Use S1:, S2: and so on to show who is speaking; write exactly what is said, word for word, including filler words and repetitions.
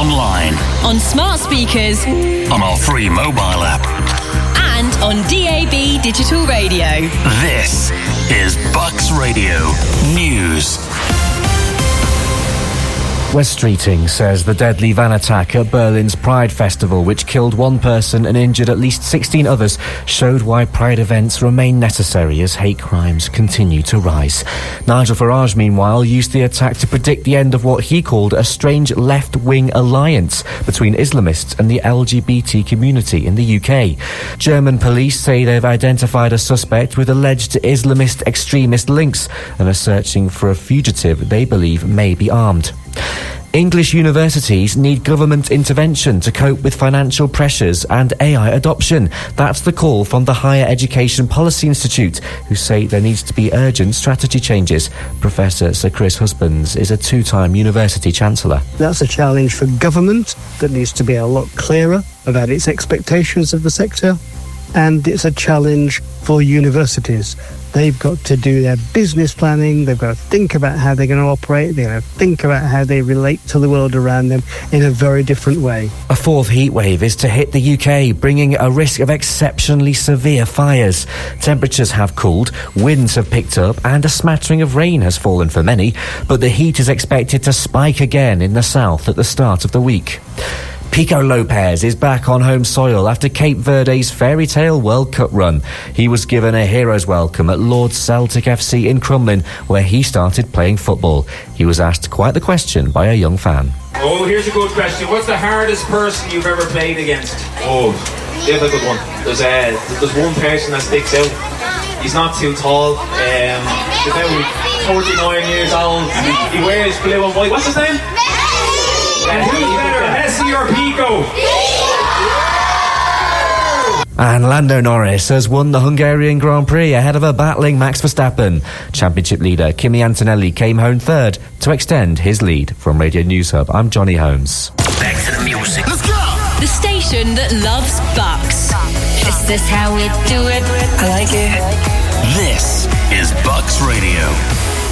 S1: online,
S2: on smart speakers,
S1: on our free mobile app,
S2: and on D A B digital radio.
S1: This is Bucks Radio News.
S3: West Streeting says the deadly van attack at Berlin's Pride Festival, which killed one person and injured at least sixteen others, showed why Pride events remain necessary as hate crimes continue to rise. Nigel Farage, meanwhile, used the attack to predict the end of what he called a strange left-wing alliance between Islamists and the L G B T community in the U K. German police say they've identified a suspect with alleged Islamist extremist links and are searching for a fugitive they believe may be armed. English universities need government intervention to cope with financial pressures and A I adoption. That's the call from the Higher Education Policy Institute, who say there needs to be urgent strategy changes. Professor Sir Chris Husbands is a two-time university chancellor.
S4: That's a challenge for government that needs to be a lot clearer about its expectations of the sector, and it's a challenge for universities. They've got to do their business planning, they've got to think about how they're going to operate, they've got to think about how they relate to the world around them in a very different way.
S3: A fourth heatwave is to hit the U K, bringing a risk of exceptionally severe fires. Temperatures have cooled, winds have picked up, and a smattering of rain has fallen for many, but the heat is expected to spike again in the south at the start of the week. Pico Lopez is back on home soil after Cape Verde's fairy tale World Cup run. He was given a hero's welcome at Lord's Celtic F C in Crumlin, where he started playing football. He was asked quite the question by a young fan.
S5: Oh, here's a good question. What's the hardest person you've ever played against? Oh, difficult one. There's uh, there's one person that sticks out. He's not too tall. Um, he's about forty-nine years old. He wears blue and white. What's his name? And who's better, Messi or Pico?
S3: And Lando Norris has won the Hungarian Grand Prix ahead of a battling Max Verstappen. Championship leader Kimi Antonelli came home third to extend his lead. From Radio News Hub, I'm Johnny Holmes.
S1: Back to the music.
S2: Let's go! The station that loves Bucks. Is this how we do it? I like it.
S1: This is Bucks Radio.